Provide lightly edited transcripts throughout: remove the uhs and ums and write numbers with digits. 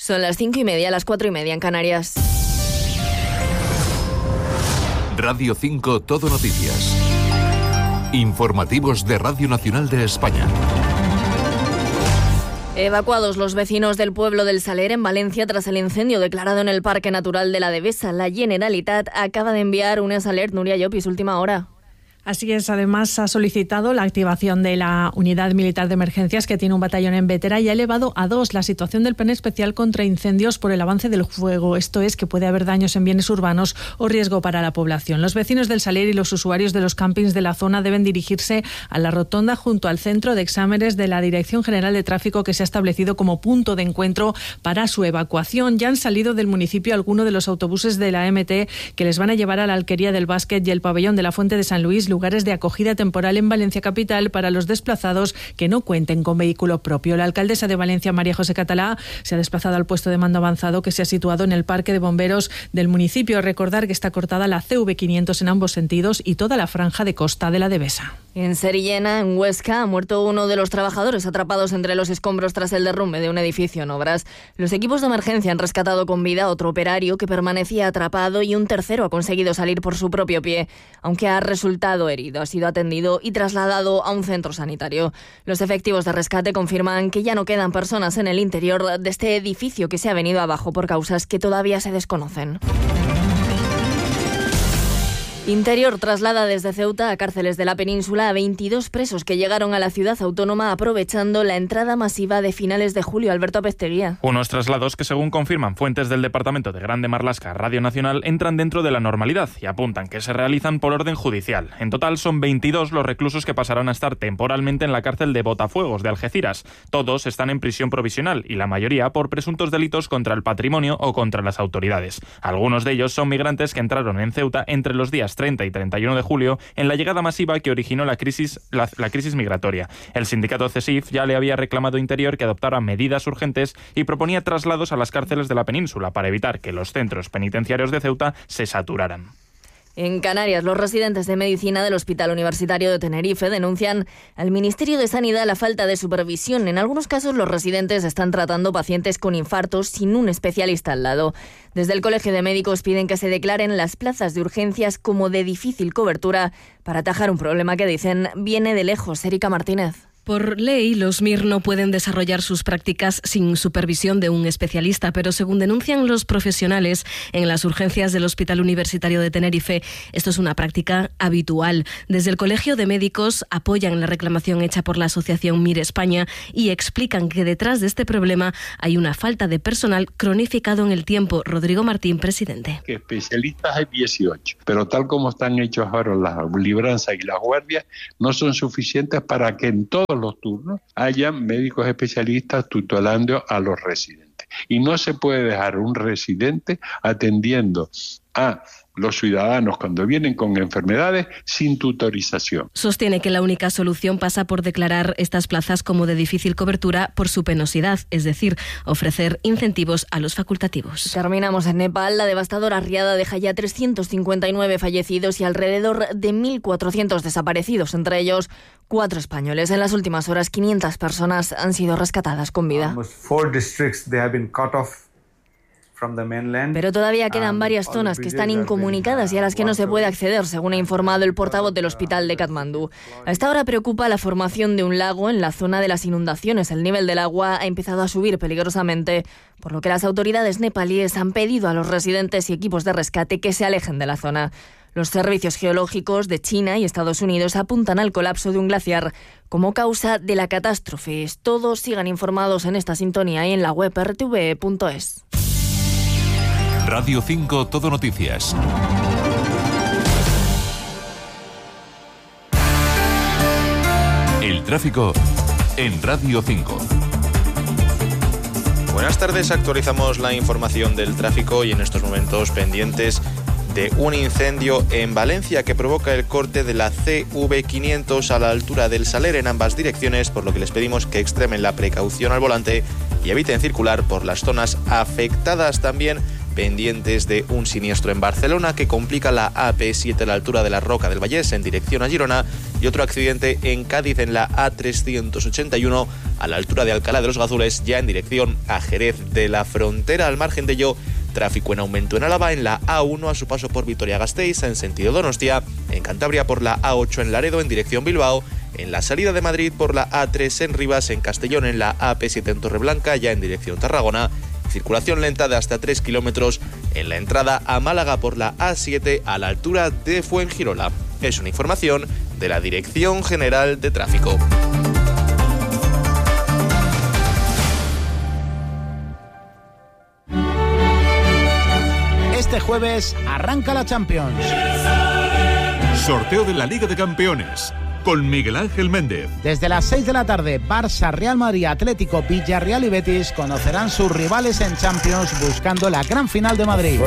Son las 5:30, las 4:30 en Canarias. Radio 5 Todo Noticias. Informativos de Radio Nacional de España. Evacuados los vecinos del pueblo del Saler en Valencia tras el incendio declarado en el Parque Natural de la Devesa. La Generalitat acaba de enviar un alert. Núria Llopis, última hora. Así es, además ha solicitado la activación de la Unidad Militar de Emergencias que tiene un batallón en Bétera y ha elevado a 2 la situación del plan especial contra incendios por el avance del fuego. Esto es que puede haber daños en bienes urbanos o riesgo para la población. Los vecinos del Saler y los usuarios de los campings de la zona deben dirigirse a la rotonda junto al centro de exámenes de la Dirección General de Tráfico que se ha establecido como punto de encuentro para su evacuación. Ya han salido del municipio algunos de los autobuses de la MT que les van a llevar a la Alquería del Básquet y el Pabellón de la Fuente de San Luis, lugares de acogida temporal en Valencia capital para los desplazados que no cuenten con vehículo propio. La alcaldesa de Valencia, María José Catalá, se ha desplazado al puesto de mando avanzado que se ha situado en el Parque de Bomberos del municipio. Recordar que está cortada la CV500 en ambos sentidos y toda la franja de costa de la Devesa. En Serillena, en Huesca, ha muerto uno de los trabajadores atrapados entre los escombros tras el derrumbe de un edificio en obras. Los equipos de emergencia han rescatado con vida a otro operario que permanecía atrapado y un tercero ha conseguido salir por su propio pie, aunque ha resultado herido. Ha sido atendido y trasladado a un centro sanitario. Los efectivos de rescate confirman que ya no quedan personas en el interior de este edificio que se ha venido abajo por causas que todavía se desconocen. Interior traslada desde Ceuta a cárceles de la península a 22 presos que llegaron a la ciudad autónoma aprovechando la entrada masiva de finales de julio. Alberto Apezteguía. Unos traslados que, según confirman fuentes del Departamento de Grande Marlaska Radio Nacional, entran dentro de la normalidad y apuntan que se realizan por orden judicial. En total son 22 los reclusos que pasarán a estar temporalmente en la cárcel de Botafuegos de Algeciras. Todos están en prisión provisional y la mayoría por presuntos delitos contra el patrimonio o contra las autoridades. Algunos de ellos son migrantes que entraron en Ceuta entre los días 30 y 31 de julio en la llegada masiva que originó la crisis migratoria. El sindicato CESIF ya le había reclamado a Interior que adoptara medidas urgentes y proponía traslados a las cárceles de la península para evitar que los centros penitenciarios de Ceuta se saturaran. En Canarias, los residentes de medicina del Hospital Universitario de Tenerife denuncian al Ministerio de Sanidad la falta de supervisión. En algunos casos, los residentes están tratando pacientes con infartos sin un especialista al lado. Desde el Colegio de Médicos piden que se declaren las plazas de urgencias como de difícil cobertura para atajar un problema que dicen viene de lejos. Erika Martínez. Por ley, los MIR no pueden desarrollar sus prácticas sin supervisión de un especialista, pero según denuncian los profesionales en las urgencias del Hospital Universitario de Tenerife, esto es una práctica habitual. Desde el Colegio de Médicos apoyan la reclamación hecha por la Asociación MIR España y explican que detrás de este problema hay una falta de personal cronificado en el tiempo. Rodrigo Martín, presidente. Que especialistas hay 18, pero tal como están hechos ahora las libranzas y las guardias, no son suficientes para que en todos los turnos hayan médicos especialistas tutelando a los residentes. Y no se puede dejar un residente atendiendo a los ciudadanos cuando vienen con enfermedades sin tutorización. Sostiene que la única solución pasa por declarar estas plazas como de difícil cobertura por su penosidad, es decir, ofrecer incentivos a los facultativos. Terminamos en Nepal. La devastadora riada deja ya 359 fallecidos y alrededor de 1.400 desaparecidos, entre ellos 4 españoles. En las últimas horas, 500 personas han sido rescatadas con vida. Pero todavía quedan varias zonas que están incomunicadas y a las que no se puede acceder, según ha informado el portavoz del hospital de Katmandú. A esta hora preocupa la formación de un lago en la zona de las inundaciones. El nivel del agua ha empezado a subir peligrosamente, por lo que las autoridades nepalíes han pedido a los residentes y equipos de rescate que se alejen de la zona. Los servicios geológicos de China y Estados Unidos apuntan al colapso de un glaciar como causa de la catástrofe. Todos sigan informados en esta sintonía y en la web rtve.es. Radio 5 Todo Noticias. El tráfico en Radio 5. Buenas tardes, actualizamos la información del tráfico y en estos momentos pendientes de un incendio en Valencia que provoca el corte de la CV500 a la altura del Saler en ambas direcciones, por lo que les pedimos que extremen la precaución al volante y eviten circular por las zonas afectadas. También pendientes de un siniestro en Barcelona que complica la AP7 a la altura de la Roca del Vallès en dirección a Girona y Y otro accidente en Cádiz en la A381 a la altura de Alcalá de los Gazules, ya en dirección a Jerez de la Frontera. Al margen de ello, tráfico en aumento en Álava en la A1 a su paso por Vitoria-Gasteiz en sentido Donostia, en Cantabria por la A8 en Laredo en dirección Bilbao, en la salida de Madrid por la A3 en Rivas, en Castellón en la AP7 en Torreblanca ya en dirección Tarragona, circulación lenta de hasta 3 kilómetros en la entrada a Málaga por la A7 a la altura de Fuengirola. Es una información de la Dirección General de Tráfico. Este jueves arranca la Champions. Sorteo de la Liga de Campeones con Miguel Ángel Méndez. Desde las 6 de la tarde, Barça, Real Madrid, Atlético, Villarreal y Betis conocerán sus rivales en Champions buscando la gran final de Madrid.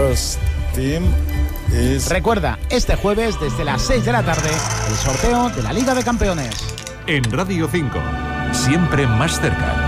Recuerda, este jueves desde las 6 de la tarde, el sorteo de la Liga de Campeones. En Radio 5, siempre más cerca.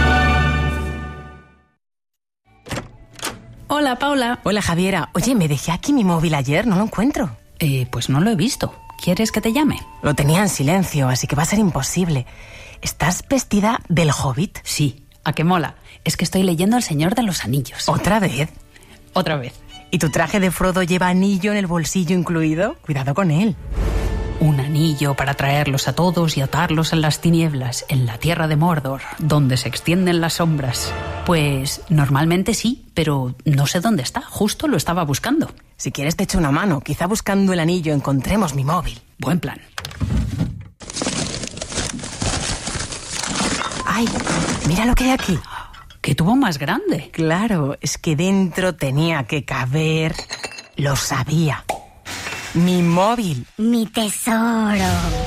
Hola, Paula. Hola, Javiera. Oye, me dejé aquí mi móvil ayer, no lo encuentro. Pues no lo he visto. ¿Quieres que te llame? Lo tenía en silencio, así que va a ser imposible. ¿Estás vestida del Hobbit? Sí, ¿a qué mola? Es que estoy leyendo El Señor de los Anillos. ¿Otra vez? Otra vez. ¿Y tu traje de Frodo lleva anillo en el bolsillo incluido? Cuidado con él. Un anillo para traerlos a todos y atarlos en las tinieblas, en la tierra de Mordor, donde se extienden las sombras. Pues normalmente sí, pero no sé dónde está. Justo lo estaba buscando. Si quieres te echo una mano. Quizá buscando el anillo encontremos mi móvil. Buen plan. ¡Ay! Mira lo que hay aquí. ¿Qué tubo más grande? Claro, es que dentro tenía que caber... Lo sabía. Mi móvil. Mi tesoro.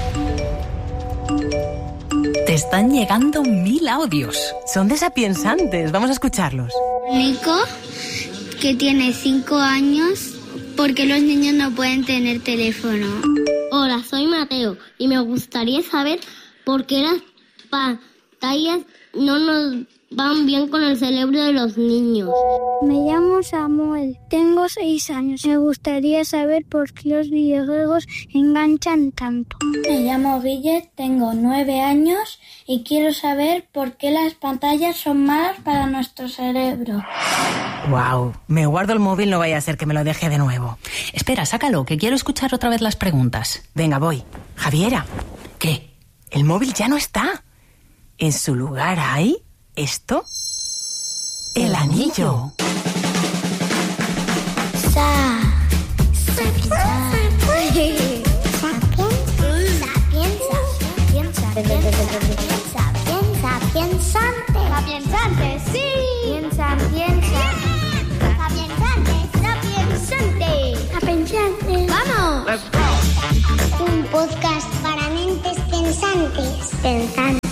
Te están llegando 1000 audios. Son desapiensantes. Vamos a escucharlos. Nico, que tiene 5 años, ¿por qué los niños no pueden tener teléfono? Hola, soy Mateo y me gustaría saber por qué las pantallas no nos van bien con el cerebro de los niños. Me llamo Samuel, tengo 6 años. Me gustaría saber por qué los videojuegos enganchan tanto. Me llamo Guille, tengo 9 años y quiero saber por qué las pantallas son malas para nuestro cerebro. Wow, me guardo el móvil, no vaya a ser que me lo deje de nuevo. Espera, sácalo, que quiero escuchar otra vez las preguntas. Venga, voy. Javiera. ¿Qué? El móvil ya no está. En su lugar hay... ¿Esto? El anillo. Sapiensantes, sí. Piensa. Sapiensantes. ¡Vamos! Un podcast para mentes pensantes.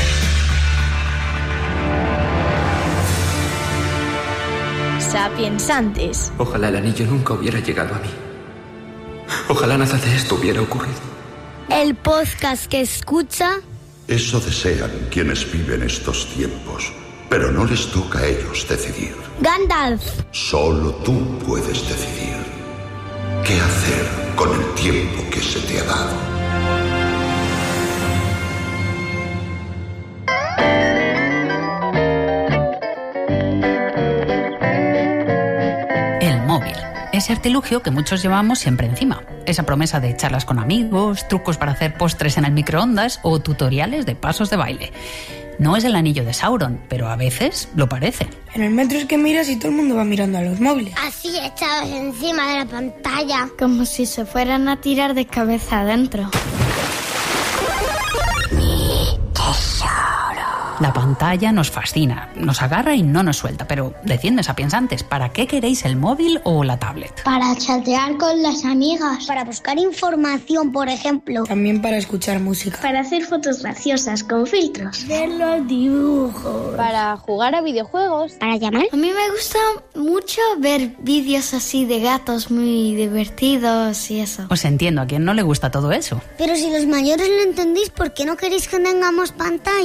Sapiensantes. Ojalá el anillo nunca hubiera llegado a mí. Ojalá nada de esto hubiera ocurrido. El podcast que escucha. Eso desean quienes viven estos tiempos, pero no les toca a ellos decidir. Gandalf. Solo tú puedes decidir qué hacer con el tiempo que se te ha dado. Ese artilugio que muchos llevamos siempre encima. Esa promesa de charlas con amigos, trucos para hacer postres en el microondas o tutoriales de pasos de baile. No es el anillo de Sauron, pero a veces lo parece. En el metro es que miras y todo el mundo va mirando a los móviles. Así echados encima de la pantalla. Como si se fueran a tirar de cabeza adentro. La pantalla nos fascina, nos agarra y no nos suelta, pero decidme, sapiensantes, ¿para qué queréis el móvil o la tablet? Para chatear con las amigas, para buscar información, por ejemplo. También para escuchar música. Para hacer fotos graciosas con filtros. Ver los dibujos. Para jugar a videojuegos. Para llamar. A mí me gusta mucho ver vídeos así de gatos muy divertidos y eso. Os entiendo, a quien no le gusta todo eso. Pero si los mayores lo entendéis, ¿por qué no queréis que tengamos pantalla?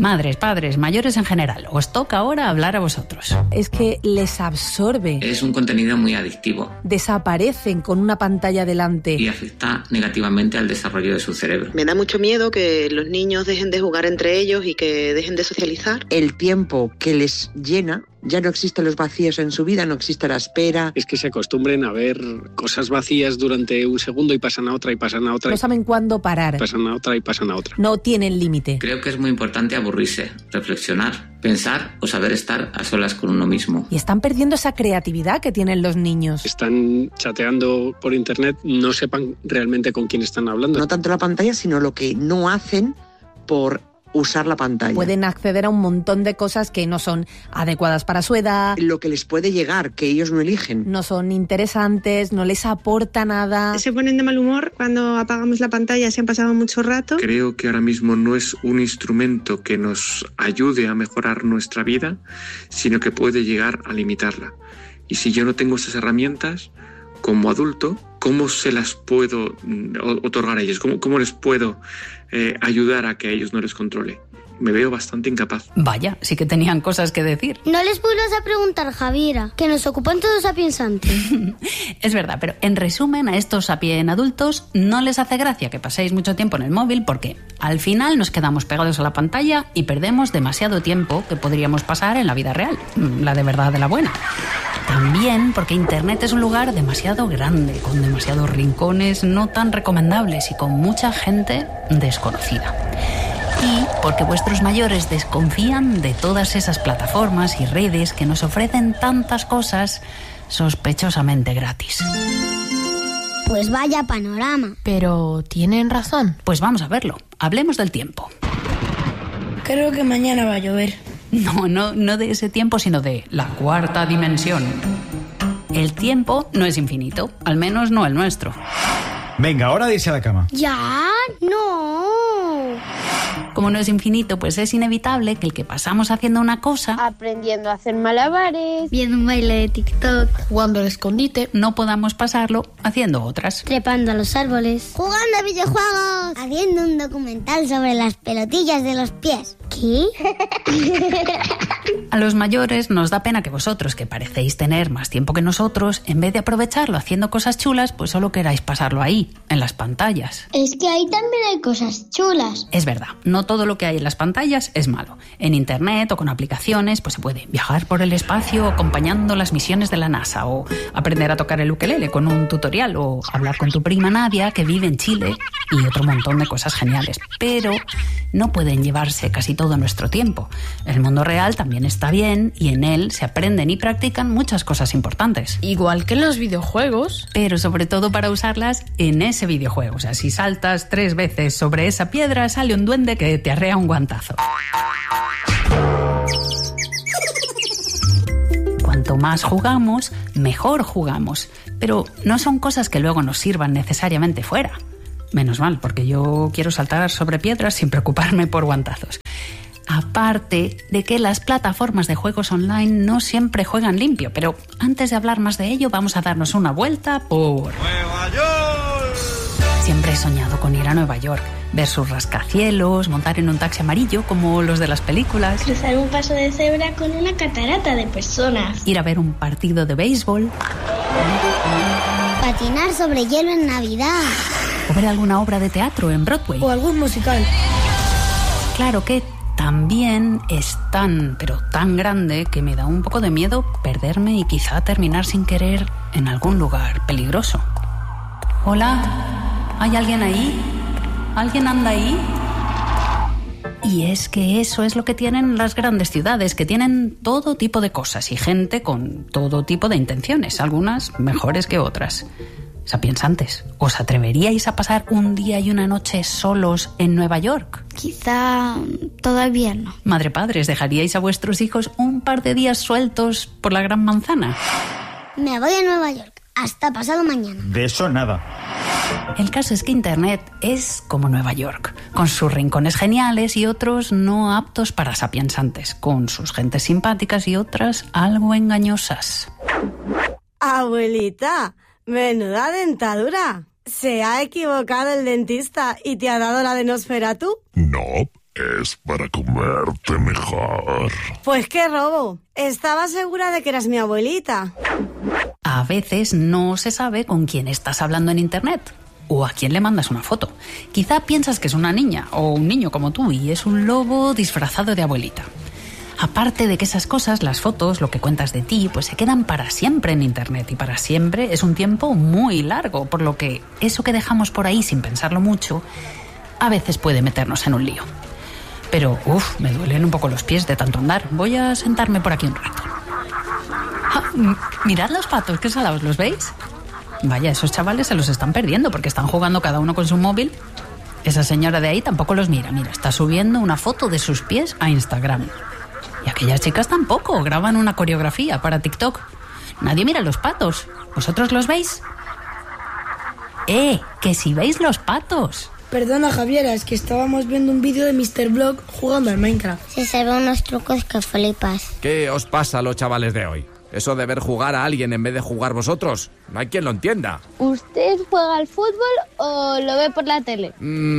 Madres, padres, mayores en general, os toca ahora hablar a vosotros. Es que les absorbe. Es un contenido muy adictivo. Desaparecen con una pantalla delante. Y afecta negativamente al desarrollo de su cerebro. Me da mucho miedo que los niños dejen de jugar entre ellos y que dejen de socializar. El tiempo que les llena, ya no existen los vacíos en su vida, no existe la espera. Es que se acostumbren a ver cosas vacías durante un segundo y pasan a otra y pasan a otra. No saben cuándo parar. Pasan a otra y pasan a otra. No tienen límite. Creo que es muy importante aburrirse, reflexionar, pensar o saber estar a solas con uno mismo. Y están perdiendo esa creatividad que tienen los niños. Están chateando por internet, no sepan realmente con quién están hablando. No tanto la pantalla, sino lo que no hacen por usar la pantalla. Pueden acceder a un montón de cosas que no son adecuadas para su edad. Lo que les puede llegar, que ellos no eligen. No son interesantes, no les aporta nada. Se ponen de mal humor cuando apagamos la pantalla, se han pasado mucho rato. Creo que ahora mismo no es un instrumento que nos ayude a mejorar nuestra vida, sino que puede llegar a limitarla. Y si yo no tengo esas herramientas, como adulto, ¿cómo se las puedo otorgar a ellos? ¿Cómo les puedo ayudar a que a ellos no les controle? Me veo bastante incapaz. Vaya, sí que tenían cosas que decir. No les vuelvas a preguntar, Javiera, que nos ocupan todos sapiensantes. Es verdad, pero en resumen, a estos sapien adultos no les hace gracia que paséis mucho tiempo en el móvil porque al final nos quedamos pegados a la pantalla y perdemos demasiado tiempo que podríamos pasar en la vida real, la de verdad, de la buena. También porque Internet es un lugar demasiado grande, con demasiados rincones no tan recomendables y con mucha gente desconocida. Y porque vuestros mayores desconfían de todas esas plataformas y redes que nos ofrecen tantas cosas sospechosamente gratis. Pues vaya panorama. Pero ¿tienen razón? Pues vamos a verlo. Hablemos del tiempo. Creo que mañana va a llover. No de ese tiempo, sino de la cuarta dimensión. El tiempo no es infinito, al menos no el nuestro. Venga, hora de irse a la cama. ¿Ya? No. Como no es infinito, pues es inevitable que el que pasamos haciendo una cosa, aprendiendo a hacer malabares, viendo un baile de TikTok, jugando al escondite, no podamos pasarlo haciendo otras. trepando a los árboles, jugando a videojuegos, haciendo un documental sobre las pelotillas de los pies. ¿Qué? A los mayores nos da pena que vosotros, que parecéis tener más tiempo que nosotros, en vez de aprovecharlo haciendo cosas chulas, pues solo queráis pasarlo ahí, en las pantallas. Es que ahí también hay cosas chulas. Es verdad, no todo lo que hay en las pantallas es malo. En internet o con aplicaciones, pues se puede viajar por el espacio acompañando las misiones de la NASA, o aprender a tocar el ukelele con un tutorial, o hablar con tu prima Nadia, que vive en Chile, y otro montón de cosas geniales. Pero no pueden llevarse casi todo nuestro tiempo. El mundo real también está bien y en él se aprenden y practican muchas cosas importantes. Igual que en los videojuegos. Pero sobre todo para usarlas en ese videojuego. O sea, si saltas 3 veces sobre esa piedra, sale un duende que te arrea un guantazo. Cuanto más jugamos, mejor jugamos. Pero no son cosas que luego nos sirvan necesariamente fuera. Menos mal, porque yo quiero saltar sobre piedras sin preocuparme por guantazos. Aparte de que las plataformas de juegos online no siempre juegan limpio, pero antes de hablar más de ello vamos a darnos una vuelta por Nueva York. Siempre he soñado con ir a Nueva York, ver sus rascacielos, montar en un taxi amarillo como los de las películas, Cruzar un paso de cebra con una catarata de personas. ir a ver un partido de béisbol Patinar sobre hielo en Navidad. o ver alguna obra de teatro en Broadway. O algún musical. Claro que también es tan, pero tan grande que me da un poco de miedo perderme y quizá terminar sin querer en algún lugar peligroso. Hola, ¿hay alguien ahí? ¿Alguien anda ahí? Y es que eso es lo que tienen las grandes ciudades, que tienen todo tipo de cosas y gente con todo tipo de intenciones, algunas mejores que otras. Sapiensantes, ¿os atreveríais a pasar un día y una noche solos en Nueva York? Quizá todavía no. Madre padres, ¿dejaríais a vuestros hijos un par de días sueltos por la Gran Manzana? Me voy a Nueva York. Hasta pasado mañana. De eso nada. El caso es que Internet es como Nueva York, con sus rincones geniales y otros no aptos para sapiensantes, con sus gentes simpáticas y otras algo engañosas. Abuelita, menuda dentadura. ¿Se ha equivocado el dentista y te ha dado la de Nosferatu? No, Es para comerte mejor. Pues qué robo. Estaba segura de que eras mi abuelita. A veces no se sabe con quién estás hablando en internet o a quién le mandas una foto. Quizá piensas que es una niña o un niño como tú y es un lobo disfrazado de abuelita. Aparte de que esas cosas, las fotos, lo que cuentas de ti, pues se quedan para siempre en internet, y para siempre es un tiempo muy largo, por lo que eso que dejamos por ahí sin pensarlo mucho a veces puede meternos en un lío. Pero, me duelen un poco los pies de tanto andar. Voy a sentarme por aquí un rato. Mirad los patos, qué salados, ¿los veis? Vaya, esos chavales se los están perdiendo porque están jugando cada uno con su móvil. Esa señora de ahí tampoco los mira. Mira, está subiendo una foto de sus pies a Instagram. Y aquellas chicas tampoco, graban una coreografía para TikTok. Nadie mira los patos. ¿Vosotros los veis? Que si veis los patos. Perdona, Javiera, es que estábamos viendo un vídeo de Mr. Block jugando al Minecraft. Sí, se ve unos trucos que flipas. ¿Qué os pasa a los chavales de hoy? Eso de ver jugar a alguien en vez de jugar vosotros. No hay quien lo entienda. ¿Usted juega al fútbol o lo ve por la tele?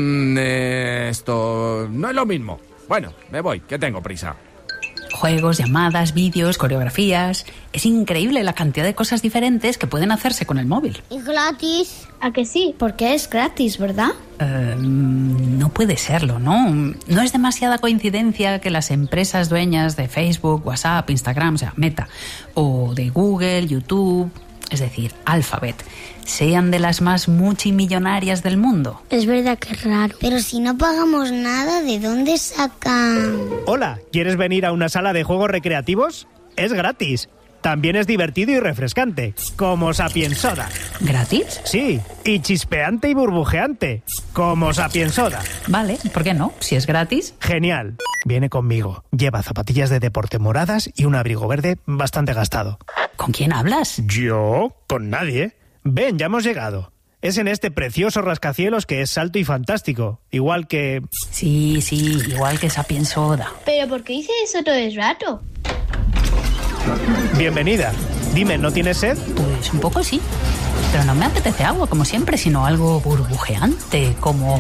Esto no es lo mismo. Bueno, me voy, que tengo prisa. Juegos, llamadas, vídeos, coreografías... Es increíble la cantidad de cosas diferentes que pueden hacerse con el móvil. ¿Y gratis? ¿A que sí? Porque es gratis, ¿verdad? No puede serlo, ¿no? No es demasiada coincidencia que las empresas dueñas de Facebook, WhatsApp, Instagram, o sea, Meta, o de Google, YouTube, es decir, Alphabet, sean de las más multimillonarias del mundo. Es verdad que es raro. Pero si no pagamos nada, ¿de dónde sacan? Hola, ¿quieres venir a una sala de juegos recreativos? Es gratis. También es divertido y refrescante, como Sapiensoda. ¿Gratis? Sí, y chispeante y burbujeante, como Sapiensoda. Vale, ¿por qué no? Si es gratis. Genial. Viene conmigo. Lleva zapatillas de deporte moradas y un abrigo verde bastante gastado. ¿Con quién hablas? ¿Yo? Con nadie. Ven, ya hemos llegado. Es en este precioso rascacielos que es alto y fantástico, igual que... Sí, igual que Sapiensoda. ¿Pero por qué dice eso todo el rato? Bienvenida. Dime, ¿no tienes sed? Pues un poco sí. Pero no me apetece agua, como siempre, sino algo burbujeante, como...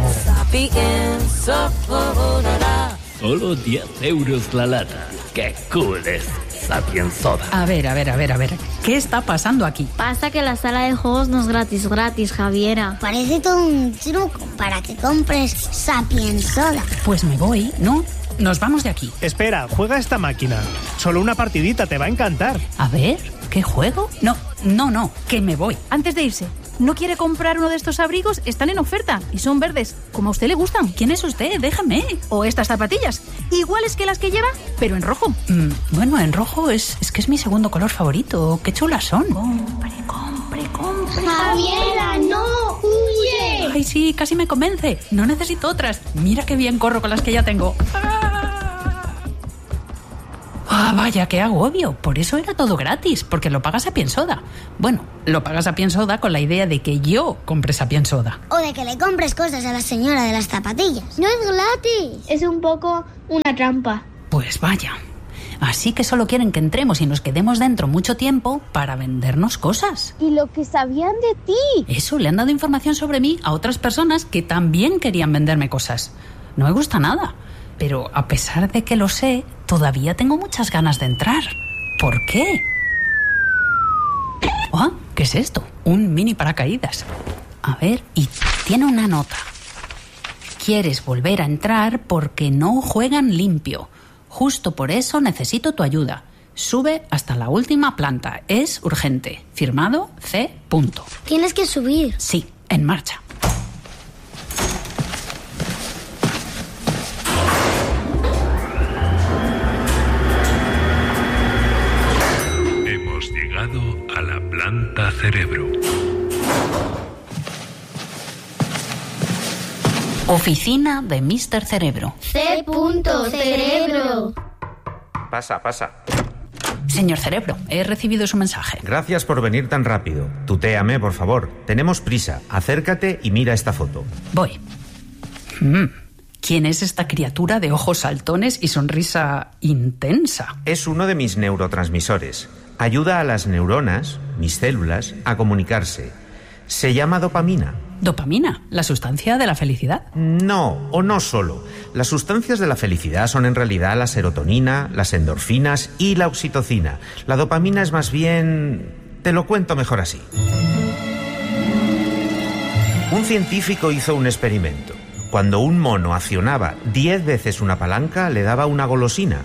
Solo 10 euros la lata. ¡Qué cool es Sapiensoda! A ver. ¿Qué está pasando aquí? Pasa que la sala de juegos no es gratis, Javiera. Parece todo un truco para que compres Sapiensoda. Pues me voy, ¿no? Nos vamos de aquí. Espera, juega esta máquina. Solo una partidita, te va a encantar. A ver, ¿qué juego? No, que me voy. Antes de irse, ¿no quiere comprar uno de estos abrigos? Están en oferta y son verdes, como a usted le gustan. ¿Quién es usted? Déjame. O estas zapatillas, iguales que las que lleva, pero en rojo. Bueno, en rojo es que es mi segundo color favorito. Qué chulas son. Compre. Javiera, no, huye. Ay, sí, casi me convence. No necesito otras. Mira qué bien corro con las que ya tengo. Vaya, qué agobio. Por eso era todo gratis, porque lo pagas Sapiensoda. Bueno, lo pagas Sapiensoda con la idea de que yo compre Sapiensoda. O de que le compres cosas a la señora de las zapatillas. No es gratis. Es un poco una trampa. Pues vaya. Así que solo quieren que entremos y nos quedemos dentro mucho tiempo para vendernos cosas. ¿Y lo que sabían de ti? Eso, le han dado información sobre mí a otras personas que también querían venderme cosas. No me gusta nada. Pero a pesar de que lo sé, todavía tengo muchas ganas de entrar. ¿Por qué? ¿Qué es esto? Un mini paracaídas. A ver, y tiene una nota. Quieres volver a entrar porque no juegan limpio. Justo por eso necesito tu ayuda. Sube hasta la última planta. Es urgente. Firmado C. Tienes que subir. Sí, en marcha. Hemos llegado a la planta cerebro. Oficina de Mr. Cerebro. C. Cerebro. Pasa. Señor Cerebro, he recibido su mensaje. Gracias por venir tan rápido. Tutéame, por favor. Tenemos prisa. Acércate y mira esta foto. Voy. ¿Quién es esta criatura de ojos saltones y sonrisa intensa? Es uno de mis neurotransmisores. Ayuda a las neuronas, mis células, a comunicarse. Se llama dopamina. Dopamina, la sustancia de la felicidad. No, o no solo. Las sustancias de la felicidad son en realidad la serotonina, las endorfinas y la oxitocina. La dopamina es más bien... Te lo cuento mejor así. Un científico hizo un experimento. Cuando un mono accionaba 10 veces una palanca, le daba una golosina.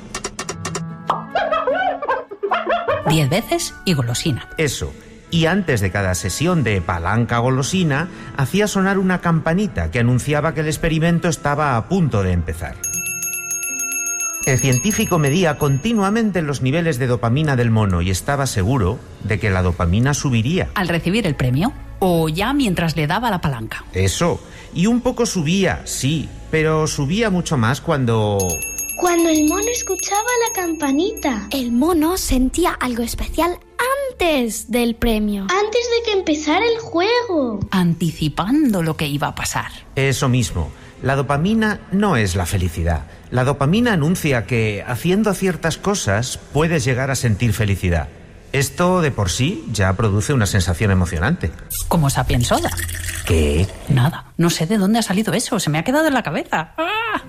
10 veces y golosina. Eso. Y antes de cada sesión de palanca golosina, hacía sonar una campanita que anunciaba que el experimento estaba a punto de empezar. El científico medía continuamente los niveles de dopamina del mono y estaba seguro de que la dopamina subiría. ¿Al recibir el premio? ¿O ya mientras le daba la palanca? Eso. Y un poco subía, sí, pero subía mucho más cuando el mono escuchaba la campanita. El mono sentía algo especial antes del premio. Antes de que empezara el juego. Anticipando lo que iba a pasar. Eso mismo. La dopamina no es la felicidad. La dopamina anuncia que, haciendo ciertas cosas, puedes llegar a sentir felicidad. Esto, de por sí, ya produce una sensación emocionante. Como Sapiens Soda. ¿Qué? Nada, no sé de dónde ha salido eso, se me ha quedado en la cabeza. ¡Ah!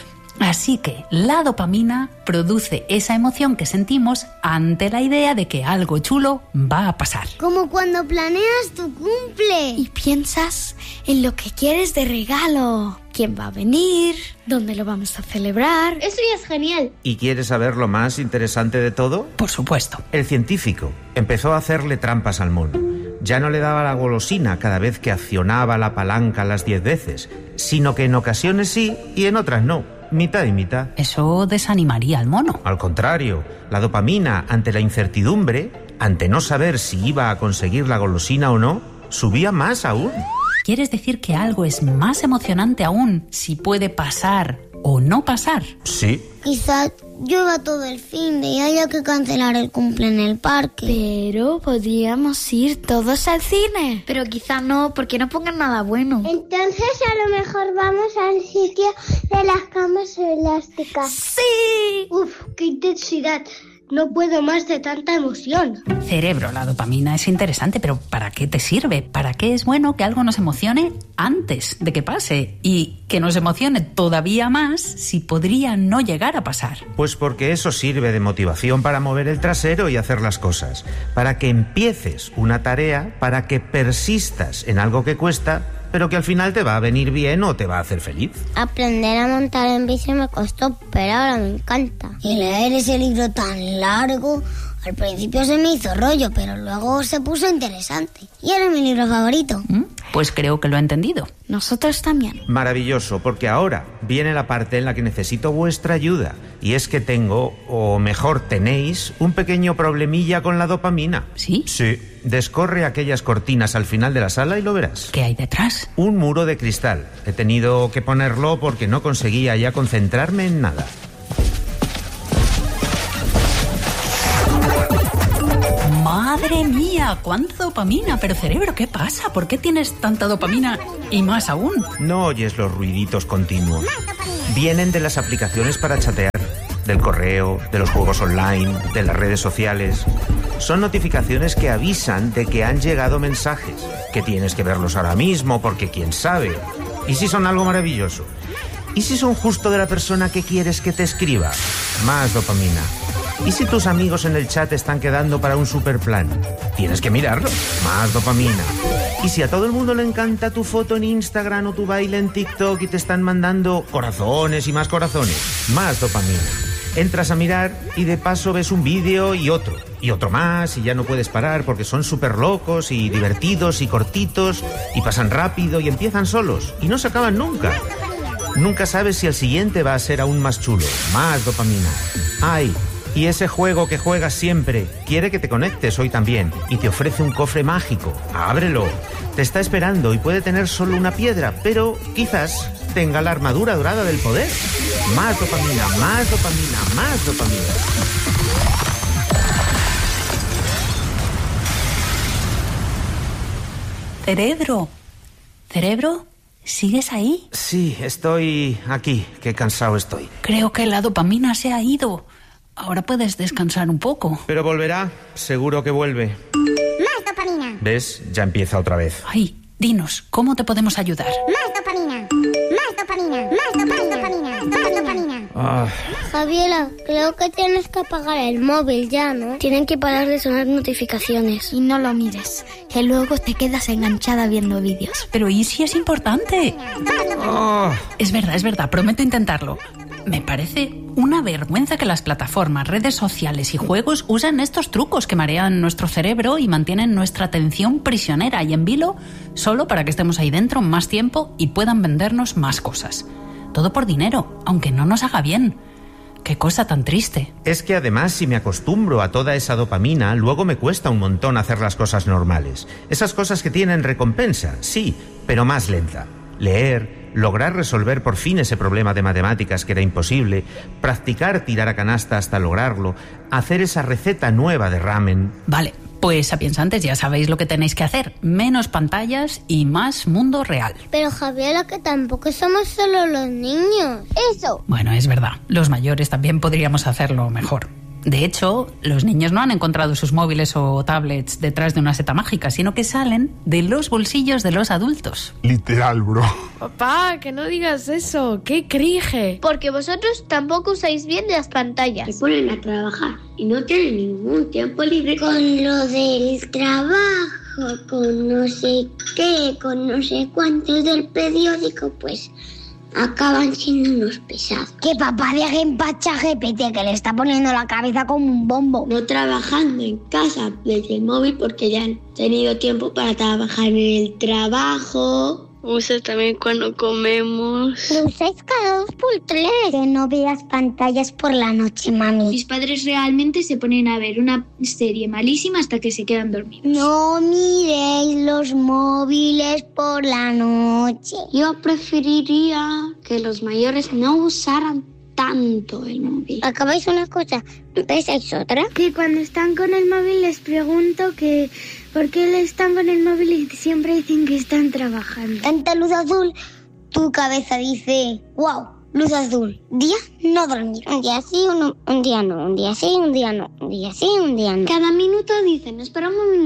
Así que la dopamina produce esa emoción que sentimos ante la idea de que algo chulo va a pasar. Como cuando planeas tu cumple y piensas en lo que quieres de regalo, quién va a venir, dónde lo vamos a celebrar. Eso ya es genial. ¿Y quieres saber lo más interesante de todo? Por supuesto. El científico empezó a hacerle trampas al mono. Ya no le daba la golosina cada vez que accionaba la palanca las 10 veces, sino que en ocasiones sí y en otras no. Mitad y mitad. Eso desanimaría al mono. Al contrario, la dopamina, ante la incertidumbre, ante no saber si iba a conseguir la golosina o no, subía más aún. ¿Quieres decir que algo es más emocionante aún si puede pasar o no pasar? Sí. Quizás llueva todo el fin de y haya que cancelar el cumple en el parque. Pero podríamos ir todos al cine. Pero quizá no, porque no pongan nada bueno. Entonces a lo mejor vamos al sitio de las camas elásticas. ¡Sí! Uf, qué intensidad. No puedo más de tanta emoción. Cerebro, la dopamina es interesante, pero ¿para qué te sirve? ¿Para qué es bueno que algo nos emocione antes de que pase? Y que nos emocione todavía más si podría no llegar a pasar. Pues porque eso sirve de motivación para mover el trasero y hacer las cosas. Para que empieces una tarea, para que persistas en algo que cuesta, pero que al final te va a venir bien o te va a hacer feliz. Aprender a montar en bici me costó, pero ahora me encanta. Y leer ese libro tan largo, al principio se me hizo rollo, pero luego se puso interesante. Y era mi libro favorito. Pues creo que lo he entendido. Nosotros también. Maravilloso, porque ahora viene la parte en la que necesito vuestra ayuda. Y es que tengo, o mejor tenéis, un pequeño problemilla con la dopamina. ¿Sí? Sí. Descorre aquellas cortinas al final de la sala y lo verás. ¿Qué hay detrás? Un muro de cristal. He tenido que ponerlo porque no conseguía ya concentrarme en nada. ¡Madre mía! ¡Cuánta dopamina! Pero cerebro, ¿qué pasa? ¿Por qué tienes tanta dopamina y más aún? No oyes los ruiditos continuos. Vienen de las aplicaciones para chatear, del correo, de los juegos online, de las redes sociales. Son notificaciones que avisan de que han llegado mensajes, que tienes que verlos ahora mismo porque quién sabe. ¿Y si son algo maravilloso? ¿Y si son justo de la persona que quieres que te escriba? Más dopamina. ¿Y si tus amigos en el chat están quedando para un superplan? Tienes que mirarlo. Más dopamina. ¿Y si a todo el mundo le encanta tu foto en Instagram o tu baile en TikTok y te están mandando corazones y más corazones? Más dopamina. Entras a mirar y de paso ves un vídeo y otro más y ya no puedes parar porque son súper locos y divertidos y cortitos y pasan rápido y empiezan solos y no se acaban nunca. Nunca sabes si el siguiente va a ser aún más chulo. Más dopamina. ¡Ay! Y ese juego que juegas siempre quiere que te conectes hoy también y te ofrece un cofre mágico. ¡Ábrelo! Te está esperando y puede tener solo una piedra, pero quizás tenga la armadura dorada del poder. Más dopamina, más dopamina, más dopamina. Cerebro. ¿Cerebro? ¿Sigues ahí? Sí, estoy aquí. Qué cansado estoy. Creo que la dopamina se ha ido. Ahora puedes descansar un poco. Pero volverá. Seguro que vuelve. Más dopamina. ¿Ves? Ya empieza otra vez. Ay, Dinos, ¿cómo te podemos ayudar? Más dopamina, más dopamina, más dopamina, más dopamina. Javiera, creo que tienes que apagar el móvil ya, ¿no? Tienen que parar de sonar notificaciones. Y no lo mires, que luego te quedas enganchada viendo vídeos. Pero ¿y si es importante? Es verdad, prometo intentarlo. Me parece una vergüenza que las plataformas, redes sociales y juegos usen estos trucos que marean nuestro cerebro y mantienen nuestra atención prisionera y en vilo solo para que estemos ahí dentro más tiempo y puedan vendernos más cosas. Todo por dinero, aunque no nos haga bien. Qué cosa tan triste. Es que además, si me acostumbro a toda esa dopamina, luego me cuesta un montón hacer las cosas normales. Esas cosas que tienen recompensa, sí, pero más lenta. Leer, lograr resolver por fin ese problema de matemáticas que era imposible, practicar tirar a canasta hasta lograrlo, hacer esa receta nueva de ramen. Vale, pues sapiensantes, ya sabéis lo que tenéis que hacer. Menos pantallas y más mundo real. Pero Javiera, que tampoco somos solo los niños. ¡Eso! Bueno, es verdad. Los mayores también podríamos hacerlo mejor. De hecho, los niños no han encontrado sus móviles o tablets detrás de una seta mágica, sino que salen de los bolsillos de los adultos. Literal, bro. Papá, que no digas eso. ¡Qué cringe! Porque vosotros tampoco usáis bien las pantallas. Se ponen a trabajar y no tienen ningún tiempo libre con lo del trabajo, con no sé qué, con no sé cuántos del periódico, pues acaban siendo unos pesados. Que papá deje en paz a GPT, que le está poniendo la cabeza como un bombo. No trabajando en casa desde el móvil porque ya han tenido tiempo para trabajar en el trabajo. Usa también cuando comemos. Lo usáis cada 2 por 3. Que no veas pantallas por la noche, mami. Mis padres realmente se ponen a ver una serie malísima hasta que se quedan dormidos. No miréis los móviles por la noche. Yo preferiría que los mayores no usaran tanto el móvil. ¿Acabáis una cosa? ¿Empezáis otra? Que cuando están con el móvil les pregunto que ¿por qué están con el móvil y siempre dicen que están trabajando? Tanta luz azul, tu cabeza dice, wow, luz azul. Día no dormir. Un día sí, un día no. Un día sí, un día no. Un día sí, un día no. Cada minuto dicen, espera un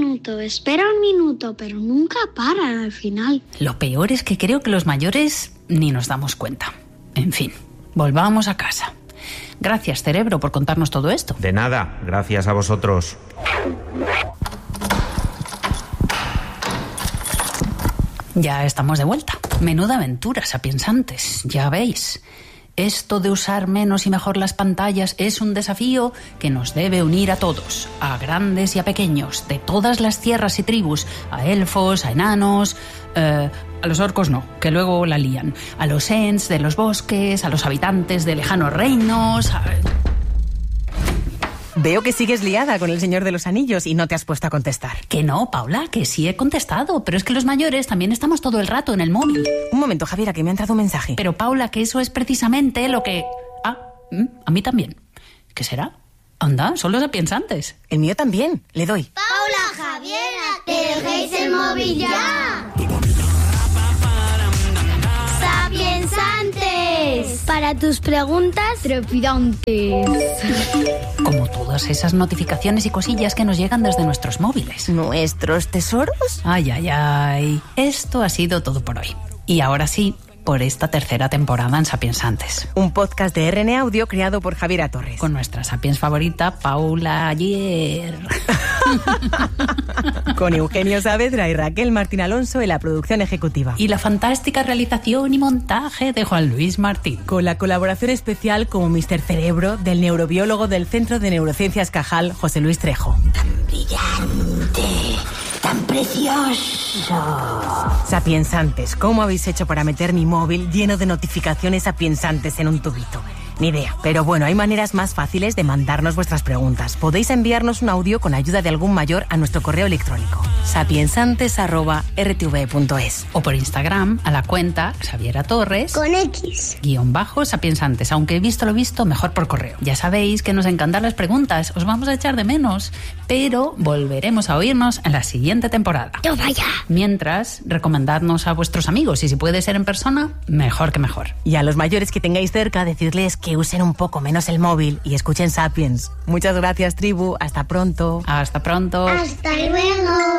minuto, pero nunca paran al final. Lo peor es que creo que los mayores ni nos damos cuenta. En fin, volvamos a casa. Gracias, cerebro, por contarnos todo esto. De nada, gracias a vosotros. Ya estamos de vuelta. Menuda aventura, sapiensantes, ya veis. Esto de usar menos y mejor las pantallas es un desafío que nos debe unir a todos, a grandes y a pequeños, de todas las tierras y tribus, a elfos, a enanos, a los orcos no, que luego la lían, a los ents de los bosques, a los habitantes de lejanos reinos, Veo que sigues liada con el Señor de los Anillos y no te has puesto a contestar. Que no, Paula, que sí he contestado, pero es que los mayores también estamos todo el rato en el móvil. Un momento, Javiera, que me ha entrado un mensaje. Pero Paula, que eso es precisamente lo que... a mí también. ¿Qué será? Anda, son los sapiensantes. El mío también, le doy. Paula, Javiera, que dejéis el móvil ya. ¡Sapiensantes! Para tus preguntas trepidantes. Como todas esas notificaciones y cosillas que nos llegan desde nuestros móviles. ¿Nuestros tesoros? Ay, ay, ay. Esto ha sido todo por hoy. Y ahora sí, por esta tercera temporada en Sapiensantes. Un podcast de RN Audio creado por Javiera Torres. Con nuestra sapiens favorita, Paula Ayer. Con Eugenio Saavedra y Raquel Martín Alonso en la producción ejecutiva. Y la fantástica realización y montaje de Juan Luis Martín. Con la colaboración especial como Mr. Cerebro del neurobiólogo del Centro de Neurociencias Cajal, José Luis Trejo. Tan brillante, tan precioso. Sapiensantes, ¿cómo habéis hecho para meter mi móvil lleno de notificaciones sapiensantes en un tubito? Ni idea, pero bueno, hay maneras más fáciles de mandarnos vuestras preguntas. Podéis enviarnos un audio con ayuda de algún mayor a nuestro correo electrónico sapiensantes@rtv.es o por Instagram a la cuenta Xaviera Torres con X _sapiensantes, aunque visto lo visto, mejor por correo. Ya sabéis que nos encantan las preguntas, os vamos a echar de menos, pero volveremos a oírnos en la siguiente temporada. ¡No vaya! Mientras, recomendadnos a vuestros amigos y si puede ser en persona, mejor que mejor. Y a los mayores que tengáis cerca, decidles que usen un poco menos el móvil y escuchen Sapiens. Muchas gracias, tribu. Hasta pronto. Hasta pronto. Hasta luego.